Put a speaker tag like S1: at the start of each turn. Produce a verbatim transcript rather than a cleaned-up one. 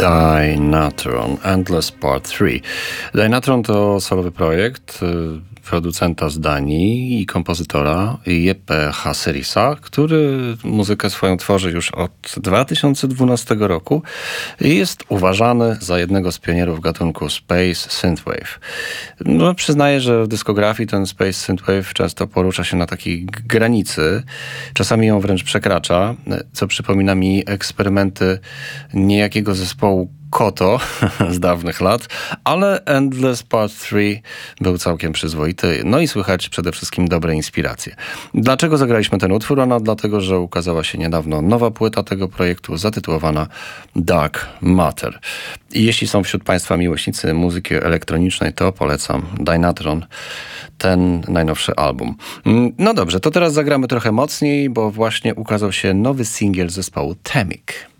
S1: Dynatron, Endless Part trzy. Dynatron to solowy projekt producenta z Danii i kompozytora Jeppe Haserisa, który muzykę swoją tworzy już od dwa tysiące dwunastego roku i jest uważany za jednego z pionierów gatunku Space Synthwave. No, przyznaję, że w dyskografii ten Space Synthwave często porusza się na takiej granicy, czasami ją wręcz przekracza, co przypomina mi eksperymenty niejakiego zespołu Koto z dawnych lat, ale Endless Part trzy był całkiem przyzwoity, no i słychać przede wszystkim dobre inspiracje. Dlaczego zagraliśmy ten utwór? Ano dlatego, że ukazała się niedawno nowa płyta tego projektu zatytułowana Dark Matter. I jeśli są wśród Państwa miłośnicy muzyki elektronicznej, to polecam Dynatron, ten najnowszy album. No dobrze, to teraz zagramy trochę mocniej, bo właśnie ukazał się nowy singiel zespołu Temik.